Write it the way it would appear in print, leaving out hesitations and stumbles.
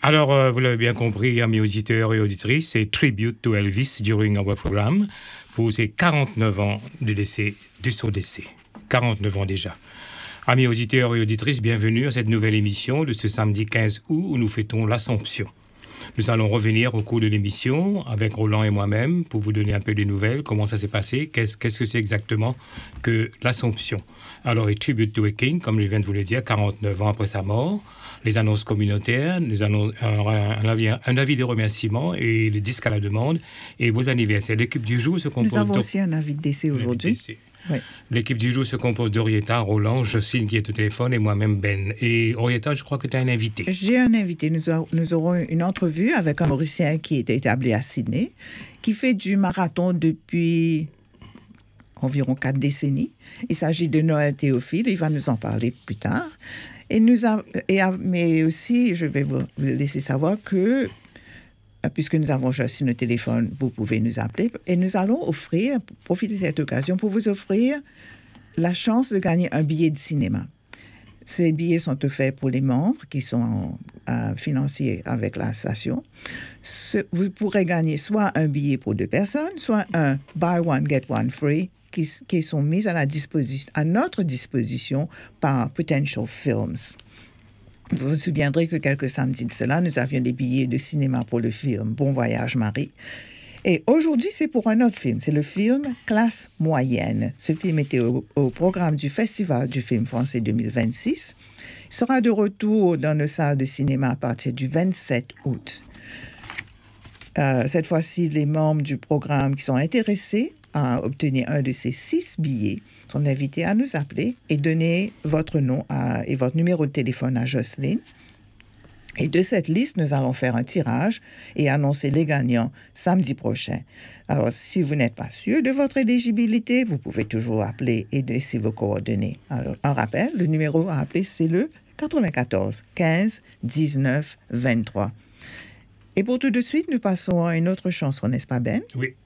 Alors, vous l'avez bien compris, amis auditeurs et auditrices, c'est Tribute to Elvis during our program pour ses 49 ans de décès, de son décès. 49 ans déjà. Amis auditeurs et auditrices, bienvenue à cette nouvelle émission de ce samedi 15 août où nous fêtons l'Assomption. Nous allons revenir au cours de l'émission avec Roland et moi-même pour vous donner un peu des nouvelles, comment ça s'est passé, qu'est-ce que c'est exactement que l'Assomption. Alors, et Tribute to a King, comme je viens de vous le dire, 49 ans après sa mort, les annonces communautaires, un avis de remerciement et le disque à la demande et vos anniversaires. L'équipe du jour se compose... Nous avons aussi un avis de décès aujourd'hui. Oui. L'équipe du jour se compose d'Orietta, Roland, Jocelyne qui est au téléphone et moi-même Ben. Et Orietta, je crois que tu as un invité. J'ai un invité. Nous aurons une entrevue avec un Mauricien qui est établi à Sydney, qui fait du marathon depuis environ 4 décennies. Il s'agit de Noël Théophile. Il va nous en parler plus tard. Mais aussi, je vais vous laisser savoir que, puisque nous avons Jocelyne au téléphone, vous pouvez nous appeler. Et nous allons profiter de cette occasion pour vous offrir la chance de gagner un billet de cinéma. Ces billets sont offerts pour les membres qui sont financiers avec la station. Vous pourrez gagner soit un billet pour 2 personnes, soit un buy one, get one free, qui sont mises à notre disposition par Potential Films. Vous vous souviendrez que quelques samedis de cela, nous avions des billets de cinéma pour le film Bon Voyage Marie. Et aujourd'hui, c'est pour un autre film. C'est le film Classe moyenne. Ce film était au programme du Festival du film français 2026. Il sera de retour dans nos salles de cinéma à partir du 27 août. Cette fois-ci, les membres du programme qui sont intéressés à obtenir un de ces 6 billets sont invités à nous appeler et donner votre nom et votre numéro de téléphone à Jocelyne. Et de cette liste, nous allons faire un tirage et annoncer les gagnants samedi prochain. Alors, si vous n'êtes pas sûr de votre éligibilité, vous pouvez toujours appeler et laisser vos coordonnées. Alors, un rappel, le numéro à appeler, c'est le 94 15 19 23. Et pour tout de suite, nous passons à une autre chanson, n'est-ce pas Ben? Oui.